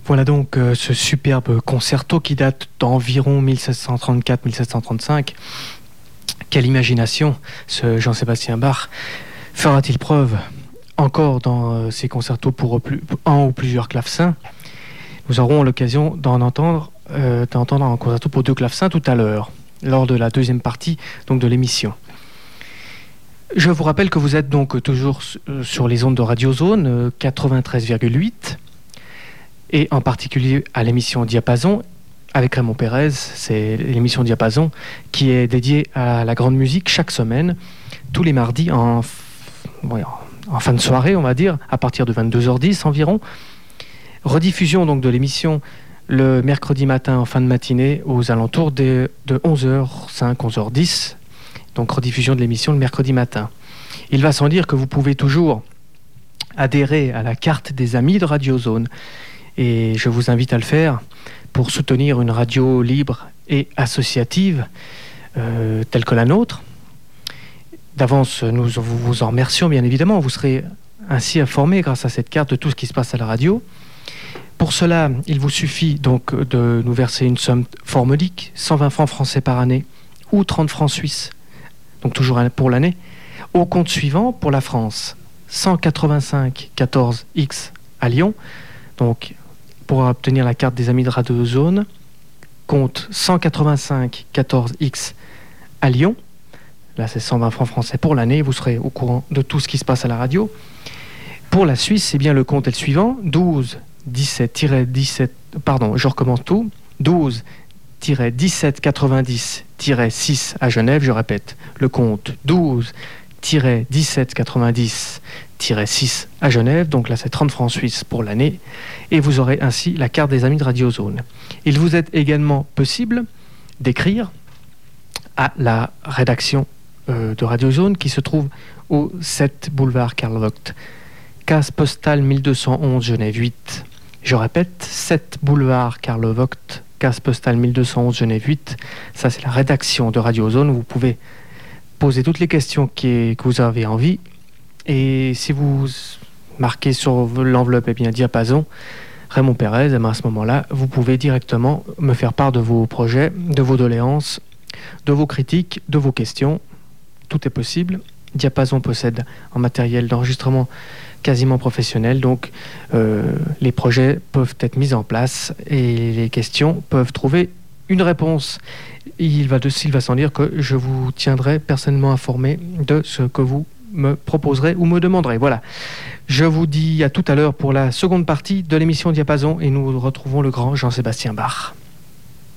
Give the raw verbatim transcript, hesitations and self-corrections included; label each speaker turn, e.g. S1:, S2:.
S1: Voilà donc euh, ce superbe concerto qui date d'environ dix-sept cent trente-quatre dix-sept cent trente-cinq. Quelle imagination, ce Jean-Sébastien Bach. Fera-t-il preuve encore dans euh, ses concertos pour plus, un ou plusieurs clavecins? Nous aurons l'occasion d'en entendre, euh, d'entendre un concerto pour deux clavecins tout à l'heure, lors de la deuxième partie donc, de l'émission. Je vous rappelle que vous êtes donc toujours sur les ondes de Radio Zone euh, quatre-vingt-treize virgule huit et en particulier à l'émission Diapason avec Raymond Pérez. C'est l'émission Diapason qui est dédiée à la grande musique chaque semaine, tous les mardis en, ouais, en fin de soirée, on va dire, à partir de vingt-deux heures dix environ. Rediffusion donc de l'émission le mercredi matin en fin de matinée aux alentours de, de onze heures cinq, onze heures dix. Donc rediffusion de l'émission le mercredi matin. Il va sans dire que vous pouvez toujours adhérer à la carte des amis de Radio Zone. Et je vous invite à le faire pour soutenir une radio libre et associative euh, telle que la nôtre. D'avance, nous vous, vous en remercions bien évidemment. Vous serez ainsi informés grâce à cette carte de tout ce qui se passe à la radio. Pour cela, il vous suffit donc de nous verser une somme fort modique, cent vingt francs français par année ou trente francs suisses, donc toujours pour l'année, au compte suivant pour la France, cent quatre-vingt-cinq quatorze X à Lyon, donc pour obtenir la carte des amis de Radio Zone, compte cent quatre-vingt-cinq quatorze X à Lyon, là c'est cent vingt francs français pour l'année, vous serez au courant de tout ce qui se passe à la radio. Pour la Suisse, c'est bien le compte est le suivant, douze dix-sept dix-sept, pardon, je recommence tout, douze dix-sept quatre-vingt-dix six à Genève, je répète, le compte douze dix-sept quatre-vingt-dix six à Genève, donc là c'est trente francs suisses pour l'année, et vous aurez ainsi la carte des amis de Radio Zone. Il vous est également possible d'écrire à la rédaction euh, de Radio Zone qui se trouve au sept boulevard Karl Vogt, case postale mille deux cent onze Genève huit. Je répète, sept boulevard Karl Vogt, case postale mille deux cent onze Genève huit. Ça, c'est la rédaction de Radio Zone. Vous pouvez poser toutes les questions qui est, que vous avez envie. Et si vous marquez sur l'enveloppe eh bien, Diapason, Raymond Pérez, eh bien, à ce moment-là, vous pouvez directement me faire part de vos projets, de vos doléances, de vos critiques, de vos questions. Tout est possible. Diapason possède un matériel d'enregistrement quasiment professionnel, donc euh, les projets peuvent être mis en place et les questions peuvent trouver une réponse. Il va, de, il va sans dire que je vous tiendrai personnellement informé de ce que vous me proposerez ou me demanderez. Voilà. Je vous dis à tout à l'heure pour la seconde partie de l'émission Diapason et nous retrouvons le grand Jean-Sébastien Bach.